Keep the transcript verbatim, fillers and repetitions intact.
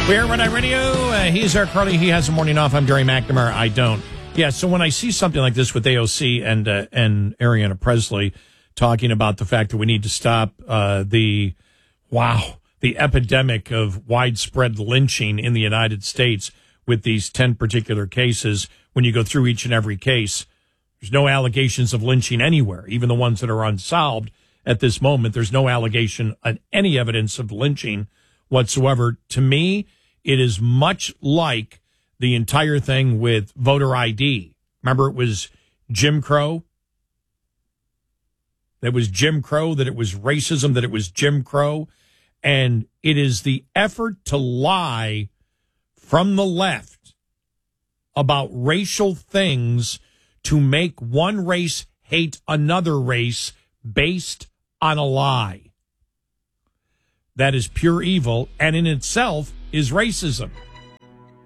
We're Red Eye Radio. Uh, he's Eric Carly. He has a morning off. I'm Jerry McNamara. I don't. Yeah, so when I see something like this with A O C and uh, and Ariana Presley talking about the fact that we need to stop uh, the, wow, the epidemic of widespread lynching in the United States with these ten particular cases, when you go through each and every case, there's no allegations of lynching anywhere, even the ones that are unsolved at this moment. There's no allegation on any evidence of lynching whatsoever. To me, it is much like the entire thing with voter I D. Remember, it was Jim Crow? That was Jim Crow, that it was racism, that it was Jim Crow. And it is the effort to lie from the left about racial things to make one race hate another race based on a lie. That is pure evil, and in itself is racism.